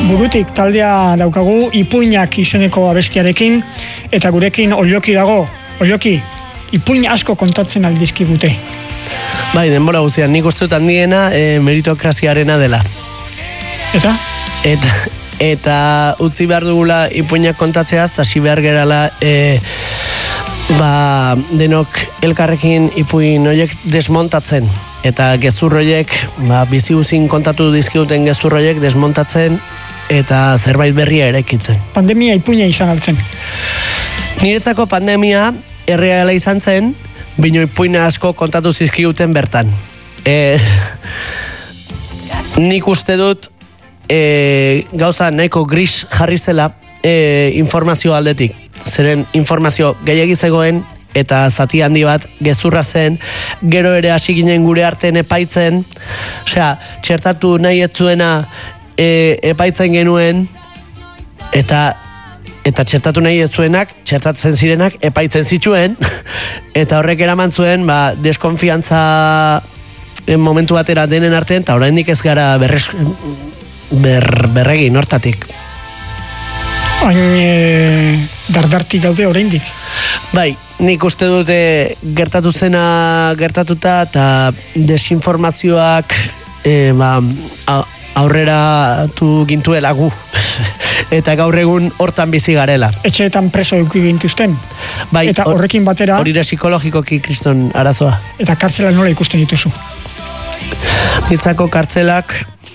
Burutik taldea daukagu Ipuinak izeneko abestiarekin, eta gurekin Olloki dago. Olloki, ipuin asko kontatzen aldizkigute. Bai, denbora guztian, nik uste dut handiena meritokraziarena dela. Eta? Eta utzi behar dugula ipuinak kontatzea, eta hasi behar gerala denok elkarrekin ipuin horiek desmontatzen. Eta gezur horiek, bizi guzin kontatu dizkiguten gezur horiek desmontatzen eta zerbait berria eraikitzen. Pandemia ipuina izan altzen. Niretzako pandemia erreala izan zen, bino ipuina asko kontatu zizkiguten bertan. Nik uste dut gauza nahiko gris jarri zela informazio aldetik. Zeren informazio gehiagi zegoen eta zati handi bat gezurra zen, gero ere hasi ginen gure artean epaitzen, osea, txertatu nahi ez zuena epaitzen genuen, eta txertatu nahi ez zuenak, txertatzen zirenak epaitzen zituen, eta horrek eraman zuen, deskonfiantza momentu batera denen artean, eta oraindik ez gara berregin hortatik. Hain dardartik gaude oraindik. Bai, nik uste dute gertatu zena gertatuta eta desinformazioak aurreratu gintuela gu. Eta gaur egun hortan bizi garela. Etxeetan preso eduki gintuzten. Bai, eta horrekin batera... Horire psikologikoki kriston arazoa. Eta kartzelak nola ikusten dituzu? Nitzako kartzelak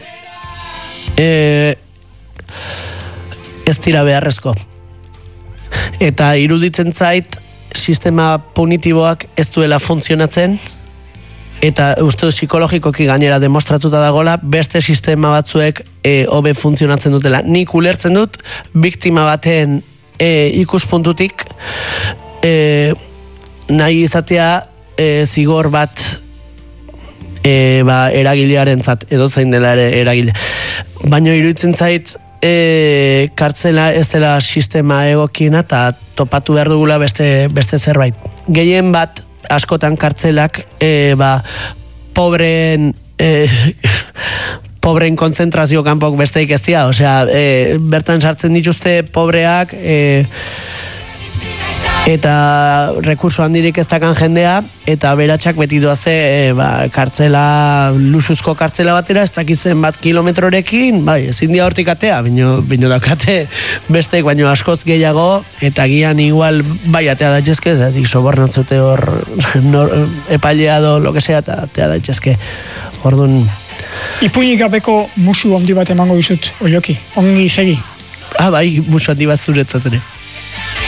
ez dira beharrezko. Eta iruditzen zait sistema punitiboak ez duela funtzionatzen, eta uste psikologikoki gainera demostratuta dagoela beste sistema batzuek hobe funtzionatzen dutela. Nik ulertzen dut biktima baten ikuspuntutik nahi izatea zigor bat eragilearentzat, edo zein dela eragile. Baina iruditzen zait kartzela ez dela sistema egokiena eta topatu behar dugula beste zerbait. Gehien bat askotan kartzelak pobren konzentrazio kanpok besteik ez dira, osea, bertan sartzen dituzte pobreak eta rekurso handirik ez dakan jendea, eta beratxak beti doaze kartzela, lusuzko kartzela batera, ez dakizen bat kilometrorekin, ezin dia hortik atea, bino daukate besteek baino askoz gehiago, eta gian igual atea daitezke, zatik sobornatzeute hor epailea do, lo que sea, eta atea daitezke. Orduan... Ipuinik gabeko musu handi bat emango dizut, Olloki, ongi segi. Bai, musu handi bat zuretzat ere.